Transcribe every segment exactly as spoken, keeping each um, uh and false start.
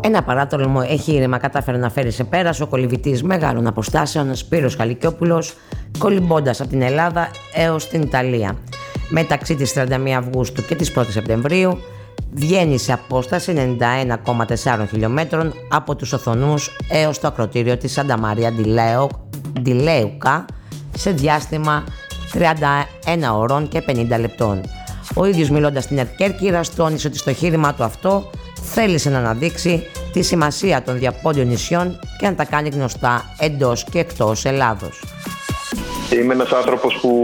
Ένα παράτολμο εγχείρημα κατάφερε να φέρει σε πέρας ο κολυμβητής μεγάλων αποστάσεων Σπύρος Χαλικιόπουλος, κολυμπώντας από την Ελλάδα έως την Ιταλία. Μεταξύ της τριάντα μία Αυγούστου και της πρώτης Σεπτεμβρίου βγαίνει σε απόσταση ενενήντα ένα κόμμα τέσσερα χιλιόμετρων από τους Οθονούς έως το ακροτήριο της Σάντα Μαρία ντι Λέουκα σε διάστημα τριάντα ένα ωρών και πενήντα λεπτών. Ο ίδιος, μιλώντας στην Κέρκυρα, τόνισε ότι στο εγχείρημα του αυτό θέλησε να αναδείξει τη σημασία των διαπόντιων νησιών και να τα κάνει γνωστά εντός και εκτός Ελλάδος. Είμαι ένας άνθρωπος που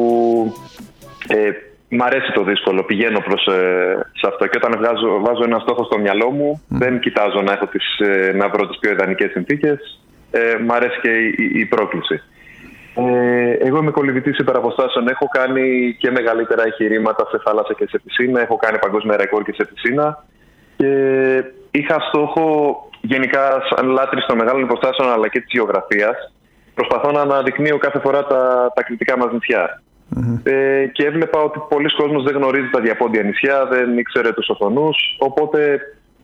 ε, μ' αρέσει το δύσκολο, πηγαίνω προς ε, σε αυτό, και όταν βγάζω, βάζω ένα στόχο στο μυαλό μου, mm. δεν κοιτάζω να, έχω τις, ε, να βρω τις πιο ιδανικές συνθήκες, ε, μ' αρέσει και η, η πρόκληση. Ε, εγώ είμαι κολυμβητής υπεραποστάσεων, έχω κάνει και μεγαλύτερα εγχειρήματα σε θάλασσα και σε πισίνα, έχω κάνει παγκόσμια ρεκόρ και σε πισίνα και είχα στόχο, γενικά σαν λάτρης των μεγάλων υποστάσεων αλλά και της γεωγραφίας, προσπαθώ να αναδεικνύω κάθε φορά τα, τα κριτικά μας νησιά. Mm-hmm. Ε, και έβλεπα ότι πολλοί κόσμος δεν γνωρίζει τα διαπόντια νησιά, δεν ήξερε τους Οθονούς, οπότε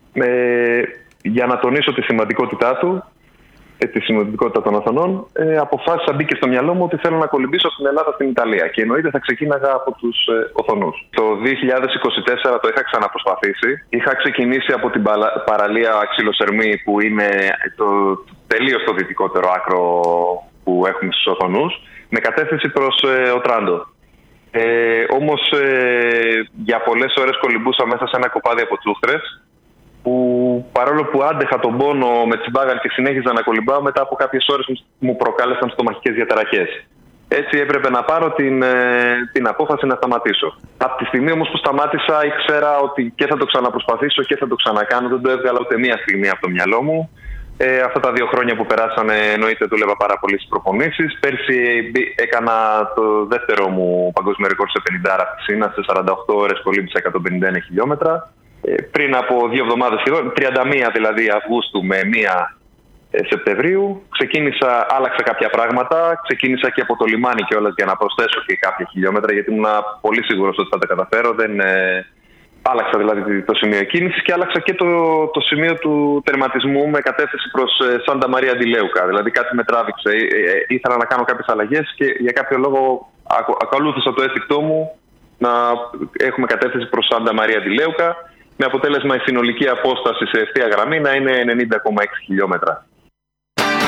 ε, για να τονίσω τη σημαντικότητά του, τη σημαντικότητα των Οθονών, ε, αποφάσισα, μπήκε στο μυαλό μου ότι θέλω να κολυμπήσω στην Ελλάδα, στην Ιταλία. Και εννοείται θα ξεκίναγα από τους ε, Οθονούς. Το δύο χιλιάδες είκοσι τέσσερα το είχα ξαναπροσπαθήσει. Είχα ξεκινήσει από την παραλία Ξυλοσερμή, που είναι το τελείως το δυτικότερο άκρο που έχουμε στους Οθονούς, με κατεύθυνση προς ε, Οτράντο. Ε, όμως ε, για πολλές ώρες κολυμπούσα μέσα σε ένα κοπάδι από τσούχτρες, που παρόλο που άντεχα τον πόνο με τσιμπάγαν και συνέχιζα να κολυμπάω, μετά από κάποιες ώρες μου προκάλεσαν στομαχικές διαταραχές. Έτσι έπρεπε να πάρω την, την απόφαση να σταματήσω. Από τη στιγμή όμως που σταμάτησα, ήξερα ότι και θα το ξαναπροσπαθήσω και θα το ξανακάνω. Δεν το έβγαλα ούτε μία στιγμή από το μυαλό μου. Ε, αυτά τα δύο χρόνια που περάσανε, εννοείται, δούλευα πάρα πολύ στις προπονήσεις. Πέρσι έκανα το δεύτερο μου παγκόσμιο ρεκόρ σε πενήντα άρα πισίνα. Σε σαράντα οκτώ ώρες κολύμπησα εκατόν πενήντα ένα χιλιόμετρα. Πριν από δύο εβδομάδες σχεδόν, τριάντα μία δηλαδή Αυγούστου με μία Σεπτεμβρίου, ξεκίνησα, άλλαξα κάποια πράγματα. Ξεκίνησα και από το λιμάνι κιόλας για να προσθέσω και κάποια χιλιόμετρα, γιατί ήμουν πολύ σίγουρος ότι θα τα καταφέρω. Δεν, ε, άλλαξα δηλαδή το σημείο κίνησης και άλλαξα και το, το σημείο του τερματισμού με κατεύθυνση προς ε, Σάντα Μαρία ντι Λέουκα. Δηλαδή κάτι με τράβηξε. Ε, ε, ήθελα να κάνω κάποιες αλλαγές και για κάποιο λόγο ακο, ακολούθησα το αίσθηκτό μου να έχουμε κατεύθυνση προς Σάντα Μαρία ντι Λέουκα, με αποτέλεσμα η συνολική απόσταση σε ευθεία γραμμή να είναι ενενήντα κόμμα έξι χιλιόμετρα.